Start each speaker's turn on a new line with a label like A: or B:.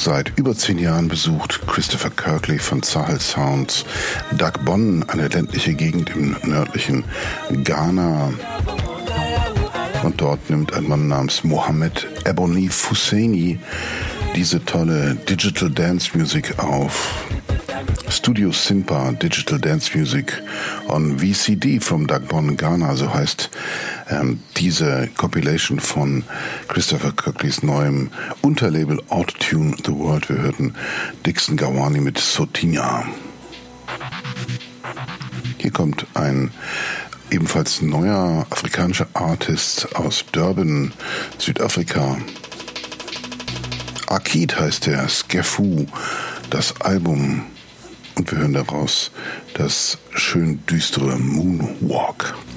A: Seit über 10 Jahren besucht Christopher Kirkley von Sahel Sounds Dagbon, eine ländliche Gegend im nördlichen Ghana. Und dort nimmt ein Mann namens Mohamed Ebony Fuseni diese tolle Digital Dance Music auf. Studio Simpa Digital Dance Music on VCD from Dagbon, Ghana, so heißt diese Compilation von Christopher Kirkleys neuem Unterlabel Autotune The World. Wir hörten Dixon Gawani mit Sotinha. Hier kommt ein ebenfalls neuer afrikanischer Artist aus Durban, Südafrika. Akid heißt der, Skefu, das Album. Und wir hören daraus das schön düstere Moonwalk.